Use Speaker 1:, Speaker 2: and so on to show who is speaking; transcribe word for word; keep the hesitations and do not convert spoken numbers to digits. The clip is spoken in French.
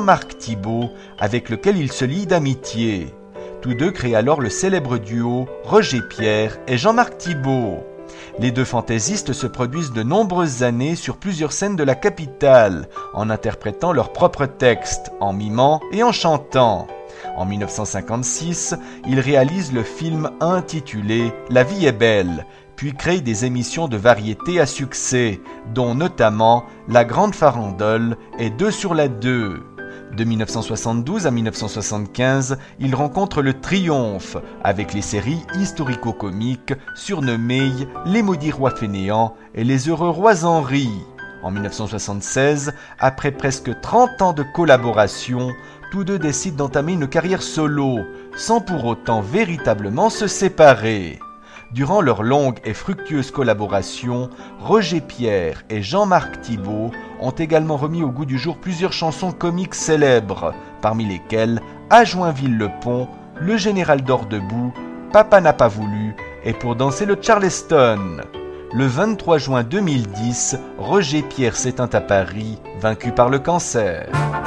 Speaker 1: Jean-Marc Thibault, avec lequel il se lie d'amitié. Tous deux créent alors le célèbre duo Roger Pierre et Jean-Marc Thibault. Les deux fantaisistes se produisent de nombreuses années sur plusieurs scènes de la capitale, en interprétant leurs propres textes, en mimant et en chantant. En mille neuf cent cinquante-six, ils réalisent le film intitulé « La vie est belle », puis créent des émissions de variété à succès, dont notamment La Grande Farandole et Deux sur la Deux. De mille neuf cent soixante-douze à mille neuf cent soixante-quinze, ils rencontrent le triomphe avec les séries historico-comiques surnommées Les Maudits Rois Fainéants et Les Heureux Rois Henri. En mille neuf cent soixante-seize, après presque trente ans de collaboration, tous deux décident d'entamer une carrière solo, sans pour autant véritablement se séparer. Durant leur longue et fructueuse collaboration, Roger Pierre et Jean-Marc Thibault ont également remis au goût du jour plusieurs chansons comiques célèbres, parmi lesquelles À Joinville-le-Pont, Le Général dort debout, Papa n'a pas voulu et Pour danser le Charleston. Le vingt-trois juin deux mille dix, Roger Pierre s'éteint à Paris, vaincu par le cancer.